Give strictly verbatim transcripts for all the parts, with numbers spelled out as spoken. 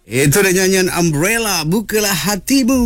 Itu dia nyanyian Umbrella, Bukalah Hatimu.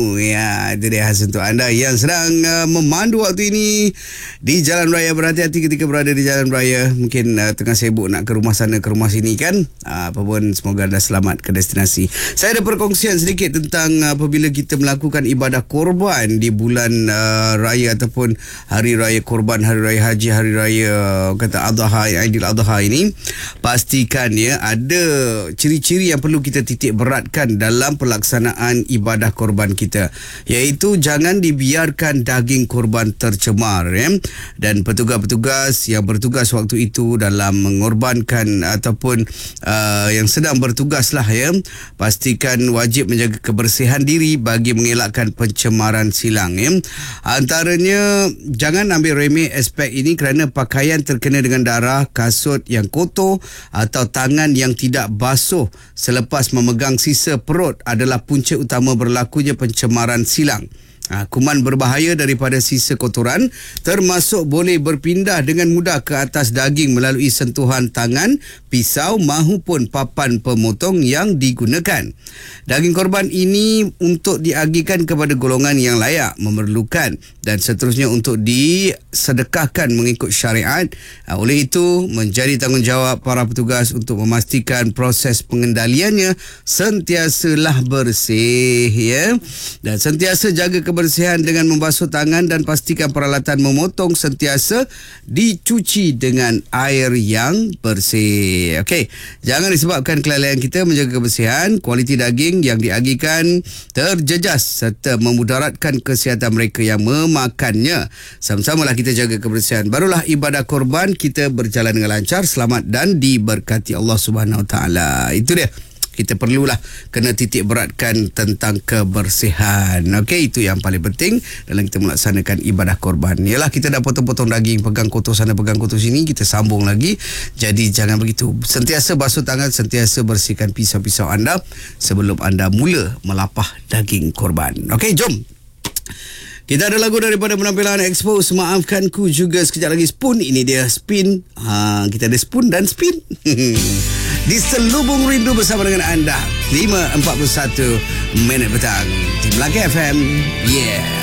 Ya, itu dia khas untuk anda yang sedang uh, memandu waktu ini di jalan raya. Berhati-hati ketika berada di jalan raya. Mungkin uh, tengah sibuk nak ke rumah sana, ke rumah sini kan. uh, Apa pun, semoga anda selamat ke destinasi. Saya ada perkongsian sedikit tentang uh, apabila kita melakukan ibadah korban di bulan uh, raya ataupun hari raya korban, hari raya haji, hari raya uh, kata Adha, Aidil Adha ini. Pastikan ya, ada ciri-ciri yang perlu kita titik beratkan dalam pelaksanaan ibadah korban kita, iaitu jangan dibiarkan daging korban tercemar ya? Dan petugas-petugas yang bertugas waktu itu dalam mengorbankan ataupun uh, yang sedang bertugas lah ya, pastikan wajib menjaga kebersihan diri bagi mengelakkan pencemaran silang ya. Antaranya, jangan ambil remeh aspek ini kerana pakaian terkena dengan darah, kasut yang kotor atau tangan yang tidak basuh selepas memegang sisa perut adalah punca utama berlakunya pencemaran silang. Ha, kuman berbahaya daripada sisa kotoran termasuk boleh berpindah dengan mudah ke atas daging melalui sentuhan tangan, pisau mahupun papan pemotong yang digunakan. Daging korban ini untuk diagihkan kepada golongan yang layak, memerlukan dan seterusnya untuk disedekahkan mengikut syariat. Ha, oleh itu, menjadi tanggungjawab para petugas untuk memastikan proses pengendaliannya sentiasalah bersih ya, dan sentiasa jaga kebersihan dengan membasuh tangan dan pastikan peralatan memotong sentiasa dicuci dengan air yang bersih. Okey, jangan disebabkan kelalaian kita menjaga kebersihan, kualiti daging yang diagihkan terjejas serta memudaratkan kesihatan mereka yang memakannya. Sama-samalah kita jaga kebersihan, barulah ibadah korban kita berjalan dengan lancar, selamat dan diberkati Allah Subhanahu Wa Taala. Itu dia, kita perlulah kena titik beratkan tentang kebersihan. Okey, itu yang paling penting dalam kita melaksanakan ibadah korban. Yalah, kita dah potong-potong daging, pegang kotor sana, pegang kotor sini, kita sambung lagi. Jadi jangan begitu. Sentiasa basuh tangan, sentiasa bersihkan pisau-pisau anda sebelum anda mula melapah daging korban. Okey, jom. Kita ada lagu daripada penampilan Expose, Maafkanku, juga sekejap lagi Spoon. Ini dia Spin. Ha, kita ada Spoon dan Spin. Di Selubung Rindu bersama dengan anda lima empat puluh satu minit petang di Melaka F M. Yeah.